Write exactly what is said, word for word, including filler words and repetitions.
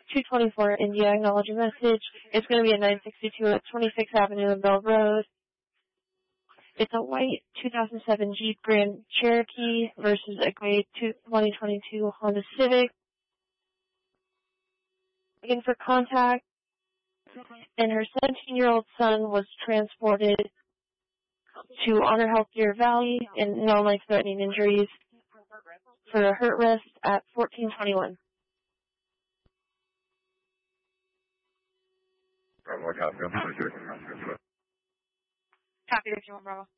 two twenty-four India, acknowledge a message. It's going to be at nine sixty-two at twenty-sixth Avenue and Bell Road. It's a white two thousand seven Jeep Grand Cherokee versus a gray twenty twenty-two Honda Civic. Again, for contact, and her seventeen-year-old son was transported to Honor Health Deer Valley and no life-threatening injuries for a hurt rest at fourteen twenty-one. Bravo, copy. Copy, fifty-one Bravo.